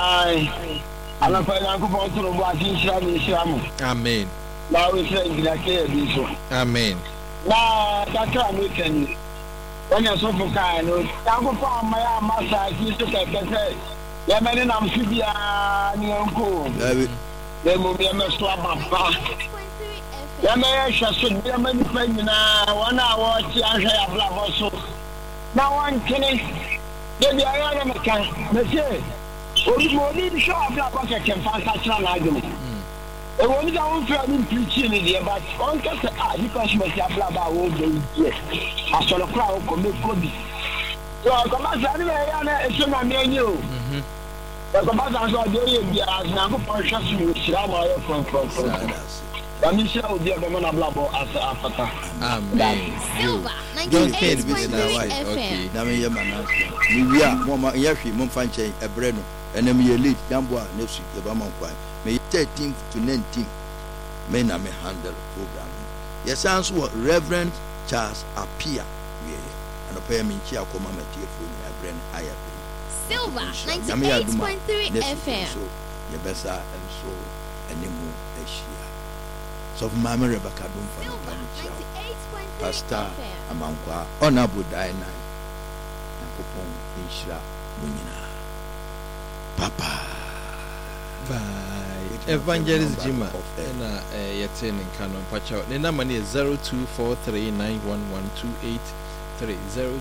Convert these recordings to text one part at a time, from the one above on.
Ai. Ala pa na ko po tro bo atin shira mo. Amen. Na we say ngina ke bi so. Amen. Na kakra mo kan. Wanya so fu kan no. Ta ko pa amaya masa ki so keke. Ya meni na mfibia ni enko. Le mo bi me so ababa. Ya me ya so bi me ni pa nyina wana wo ti anhwe ya bla bo so. Na wan kene. De bi aya na me kan. Me say Ori bi show abla ba keke fansa chira na adwuma. E woni da won fra ni preach ni de but on ka say you can smash abla ba wo de ye. Asolo kra wo ko me kodi. So ko ma sa ni me ya na e so na me anyi o. Ko ba sa so de ye bi as na ko po hwa su shira ma yo from. Dami shira o dia be na abla bo as afata. Amen. Silver 98.3 FM. Na me ye mana. Ni wi a mo ma ye hwe mo fa nchen ebre no. Enem ye lead jambo next week e ba man kwan. May 13th to 19th may na me handle program. Yes, answer Reverend Charles Apia. And a pay me chia koma matie fu ni abren aya pe. Silver 98.3 FM. So ye besa and so enemu eshia. So mama Rebecca dum fa Silver 98.3 Pastor FM. Amankwa honorable Diana. Nakopon inshira munyina. Papa. Bye. Evangelist Jima na yete nkano pacha. Ne number ni 0243911283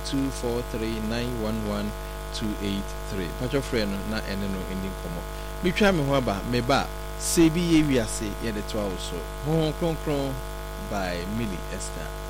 0243911283. Pacha friend na ene no ending komo. Mi twa me ho aba me ba se bi ye wiase ye de to awo so. Ho kronkron by Millie Esther.